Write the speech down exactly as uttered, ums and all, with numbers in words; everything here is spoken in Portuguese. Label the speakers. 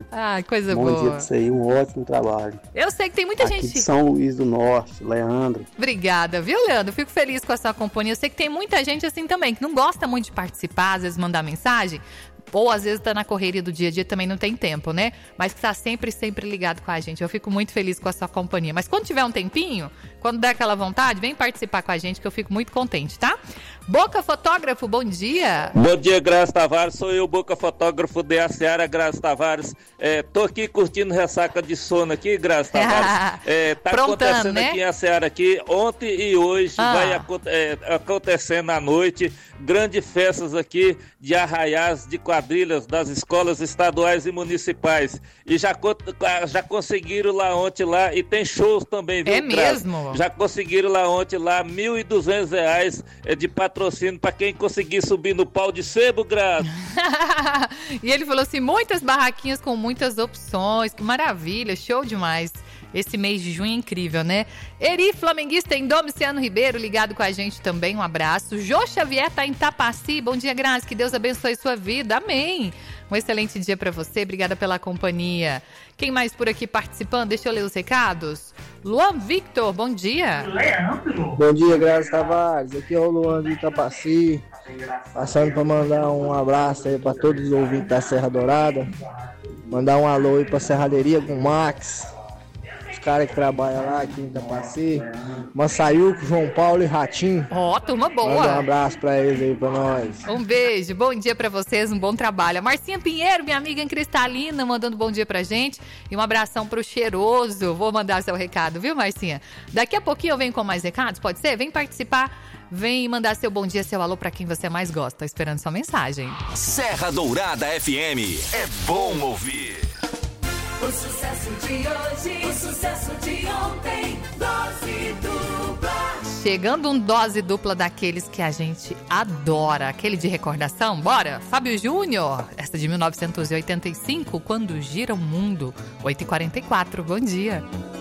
Speaker 1: Ah, coisa
Speaker 2: Bom
Speaker 1: boa.
Speaker 2: Bom dia pra você aí, um ótimo trabalho.
Speaker 1: Eu sei que tem muita
Speaker 2: Aqui
Speaker 1: gente...
Speaker 2: de São Luís do Norte, Leandro.
Speaker 1: Obrigada, viu, Leandro? Fico feliz com a sua companhia. Eu sei que tem muita gente assim também, que não gosta muito de participar, às vezes mandar mensagem, ou às vezes tá na correria do dia a dia, também não tem tempo, né? Mas que tá sempre, sempre ligado com a gente. Eu fico muito feliz com a sua companhia. Mas quando tiver um tempinho, quando der aquela vontade, vem participar com a gente, que eu fico muito contente, tá? Boca Fotógrafo, bom dia.
Speaker 3: Bom dia, Graça Tavares. Sou eu, Boca Fotógrafo de Aceara, Graça Tavares. É, tô aqui curtindo ressaca de sono aqui, Graça Tavares. É, tá
Speaker 1: Prontando,
Speaker 3: acontecendo, né? Aqui em Aceara aqui, ontem e hoje,
Speaker 1: Ah.
Speaker 3: vai é, acontecendo à noite, grandes festas aqui de arraiais, de quadrilhas das escolas estaduais e municipais. E já, já conseguiram lá ontem lá, e tem shows também, viu,
Speaker 1: É
Speaker 3: Graça?
Speaker 1: mesmo?
Speaker 3: Já conseguiram lá ontem lá, mil e duzentos reais de patrocínio para quem conseguir subir no pau de sebo, Graça.
Speaker 1: E ele falou assim, muitas barraquinhas com muitas opções, que maravilha, show demais. Esse mês de junho é incrível, né? Eri, flamenguista em Domiciano Ribeiro, ligado com a gente também, um abraço. Jô Xavier tá em Tapaci, bom dia, Graça, que Deus abençoe sua vida, amém. Um excelente dia pra você, obrigada pela companhia. Quem mais por aqui participando? Deixa eu ler os recados. Luan Victor, bom dia.
Speaker 4: Leandro. Bom dia, Graça Tavares, aqui é o Luan de Itapaci, passando para mandar um abraço aí para todos os ouvintes da Serra Dourada, mandar um alô aí para Serralheria com o Max, os caras que trabalham lá aqui em Itapaci, Massaiuco, João Paulo e Ratinho.
Speaker 1: Ó, oh, turma boa.
Speaker 4: Manda um abraço pra eles aí, pra nós.
Speaker 1: Um beijo, bom dia pra vocês, um bom trabalho. A Marcinha Pinheiro, minha amiga em Cristalina, mandando bom dia pra gente. E um abração pro Cheiroso. Vou mandar seu recado, viu, Marcinha? Daqui a pouquinho eu venho com mais recados, pode ser? Vem participar, vem mandar seu bom dia, seu alô pra quem você mais gosta. Tô esperando sua mensagem.
Speaker 5: Serra Dourada F M, é bom ouvir.
Speaker 6: O sucesso de hoje, o sucesso de ontem, dose dupla.
Speaker 1: Chegando um dose dupla daqueles que a gente adora. Aquele de recordação, bora? Fábio Júnior, essa de mil novecentos e oitenta e cinco, Quando Gira o Mundo. oito e quarenta e quatro, bom dia.